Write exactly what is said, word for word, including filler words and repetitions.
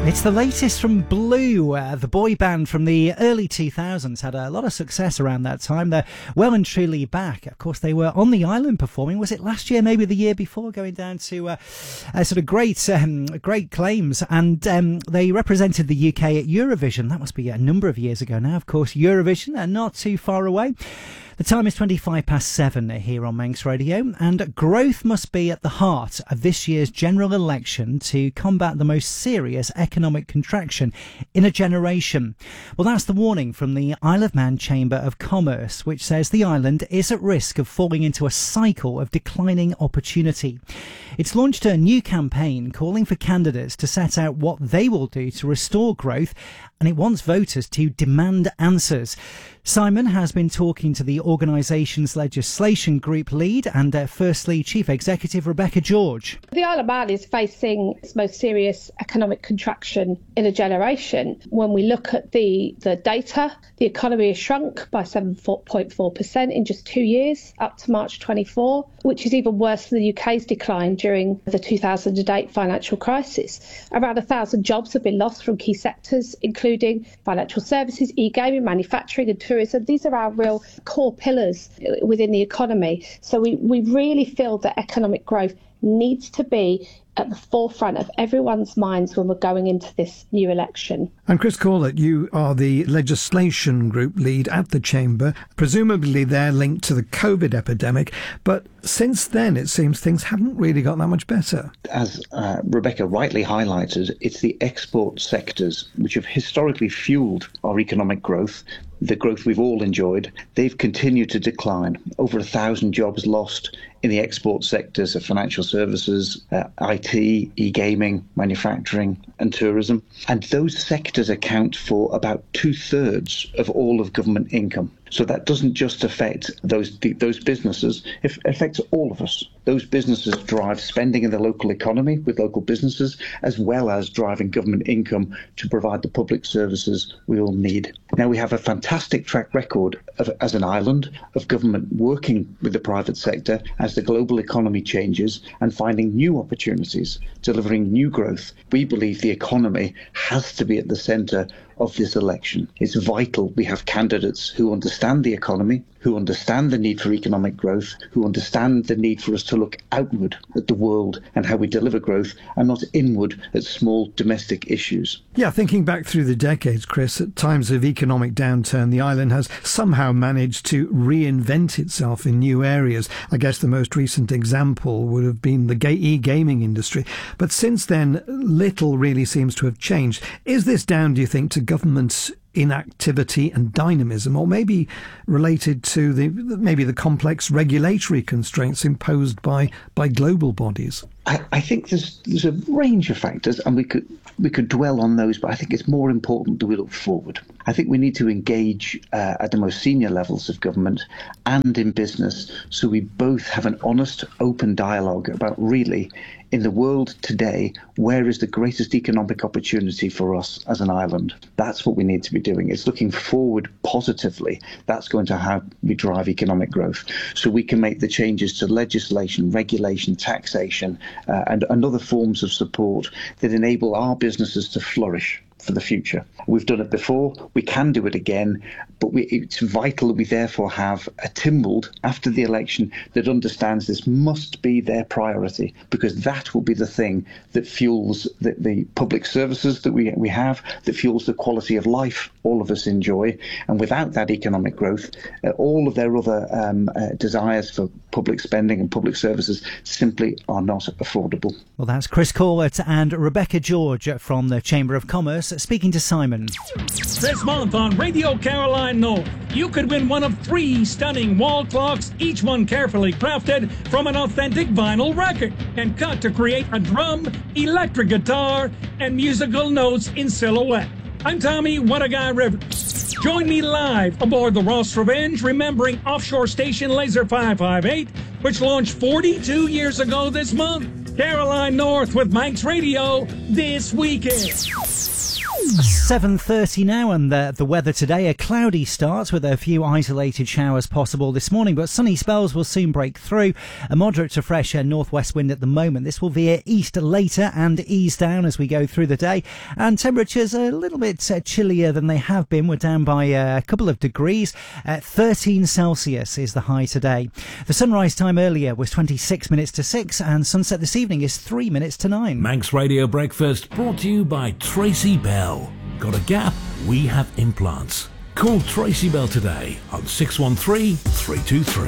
It's the latest from Blue, uh, the boy band from the early two thousands. Had a lot of success around that time. They're well and truly back. Of course, they were on the island performing. Was it last year, maybe the year before, going down to uh, uh, sort of great um, great claims. And um, they represented the U K at Eurovision. That must be a number of years ago now. Of course, Eurovision, uh, not too far away. The time is twenty-five past seven here on Manx Radio, and growth must be at the heart of this year's general election to combat the most serious economic contraction in a generation. Well, that's the warning from the Isle of Man Chamber of Commerce, which says the island is at risk of falling into a cycle of declining opportunity. It's launched a new campaign calling for candidates to set out what they will do to restore growth, and it wants voters to demand answers. Simon has been talking to the organisation's legislation group lead and uh, firstly Chief Executive Rebecca George. The Isle of Man is facing its most serious economic contraction in a generation. When we look at the, the data, the economy has shrunk by seven point four percent in just two years, up to March twenty-four, which is even worse than the U K's decline during the two thousand eight financial crisis. Around one thousand jobs have been lost from key sectors, including financial services, e-gaming, manufacturing and tourism. These are our real core pillars within the economy. So we, we really feel that economic growth needs to be at the forefront of everyone's minds when we're going into this new election. And Chris Corlett, you are the legislation group lead at the Chamber. Presumably they're linked to the COVID epidemic, but since then it seems things haven't really got that much better. As uh, Rebecca rightly highlighted, it's the export sectors which have historically fuelled our economic growth, the growth we've all enjoyed. They've continued to decline. Over a thousand jobs lost in the export sectors of financial services, uh, I T, e-gaming, manufacturing and tourism. And those sectors account for about two-thirds of all of government income. So that doesn't just affect those those businesses, it affects all of us. Those businesses drive spending in the local economy with local businesses, as well as driving government income to provide the public services we all need. Now, we have a fantastic track record of, as an island of government working with the private sector as the global economy changes and finding new opportunities, delivering new growth. We believe the economy has to be at the centre of this election. It's vital we have candidates who understand the economy, who understand the need for economic growth, who understand the need for us to look outward at the world and how we deliver growth and not inward at small domestic issues. Yeah, thinking back through the decades, Chris, at times of economic downturn, the island has somehow managed to reinvent itself in new areas. I guess the most recent example would have been the e-gaming industry. But since then, little really seems to have changed. Is this down, do you think, to government's inactivity and dynamism, or maybe related to the maybe the complex regulatory constraints imposed by by global bodies? I, I think there's there's a range of factors, and we could we could dwell on those, but I think it's more important that we look forward. I think we need to engage uh, at the most senior levels of government and in business, so we both have an honest, open dialogue about really, in the world today, where is the greatest economic opportunity for us as an island? That's what we need to be doing. It's looking forward positively. That's going to how we drive economic growth. So we can make the changes to legislation, regulation, taxation, uh, and, and other forms of support that enable our businesses to flourish for the future. We've done it before, we can do it again, but we, it's vital that we therefore have a Tynwald after the election that understands this must be their priority, because that will be the thing that fuels the, the public services that we, we have, that fuels the quality of life all of us enjoy. And without that economic growth, uh, all of their other um, uh, desires for public spending and public services simply are not affordable. Well, that's Chris Corlett and Rebecca George from the Chamber of Commerce speaking to Simon. This month on Radio Caroline North, you could win one of three stunning wall clocks, each one carefully crafted from an authentic vinyl record and cut to create a drum, electric guitar, and musical notes in silhouette. I'm Tommy What a Guy Rivers. Join me live aboard the Ross Revenge, remembering offshore station Laser five five eight, which launched forty-two years ago this month. Caroline North with Manx Radio this weekend. seven thirty now, and the, the weather today, a cloudy start with a few isolated showers possible this morning, but sunny spells will soon break through. A moderate to fresh uh, northwest wind at the moment. This will veer east later and ease down as we go through the day, and temperatures a little bit uh, chillier than they have been. We're down by uh, a couple of degrees. Uh, thirteen Celsius is the high today. The sunrise time earlier was twenty-six minutes to six, and sunset this evening is three minutes to nine. Manx Radio Breakfast brought to you by Tracy Bell. Got a gap? We have implants. Call Tracy Bell today on six one three, three two three.